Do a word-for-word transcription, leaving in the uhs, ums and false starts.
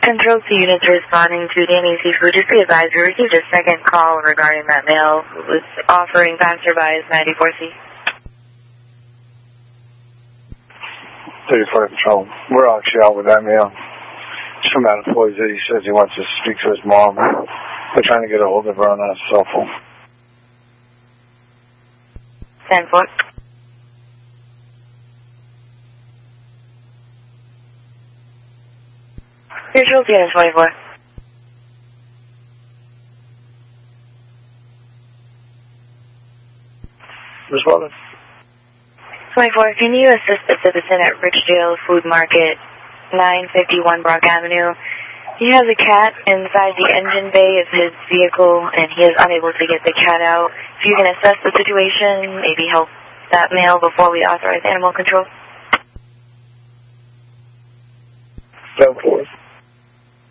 Control to units responding to Danny Seafood. Just be advised, we received a second call regarding that mail. It was offering passerbys ninety-four C. thirty-four Control. We're actually out with that mail. It's from out of Floyd's. He says he wants to speak to his mom. We're trying to get a hold of her on a cell phone. ten four. Control to unit twenty-four. Responding. twenty-four, can you assist the citizen at Richdale Food Market, nine fifty-one Brock Avenue? He has a cat inside the engine bay of his vehicle, and he is unable to get the cat out. If you can assess the situation, maybe help that mail before we authorize animal control. ten four.